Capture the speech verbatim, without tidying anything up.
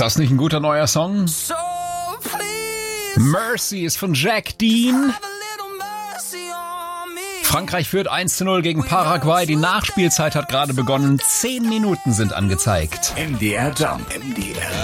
Ist das nicht ein guter neuer Song? Mercy ist von Jack Dean. Frankreich führt eins zu null gegen Paraguay. Die Nachspielzeit hat gerade begonnen. Zehn Minuten sind angezeigt. M D R Jump. M D R